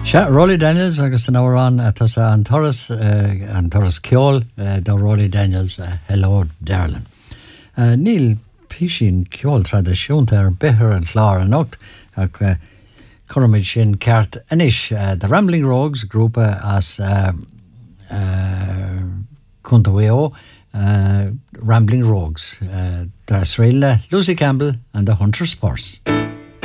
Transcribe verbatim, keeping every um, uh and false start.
Se Rolly Daniels agus an árán atas an Torres uh, an Torres Ceol uh, da Rolly Daniels uh, Hello Darlin. Uh, Níl písin ceol tradiisiúnta ar bithir an chlár an ocht ach uh, chormid sin ceart inis uh, The Rambling Rogues grúpa as uh, uh, Contoeo uh, Rambling Rogues uh, Dras Lucy Campbell and the Hunter Sports.